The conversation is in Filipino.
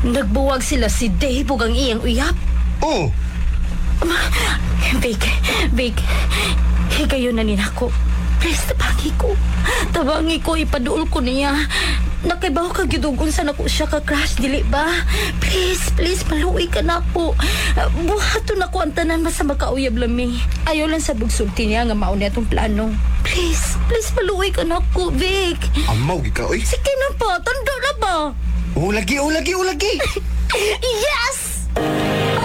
Nagbuwag sila si Dave ug ang iyang uyap. Oh, Vic, higayon na ninako. Please, tabangi ko, ipaduol ko niya. Nakaibaw ka gidugon sa nako siya ka crush, dili ba? Please, maluwi ka na po. Buhato na ko ang tanan sa makauyab lami. Ayaw lang sa bugsulti niya nga mauna itong plano. Please, maluwi ka na po, Vic. amaw ikaw, oy. Sige na pa, tanda na ba? Oh, lagi. Yes!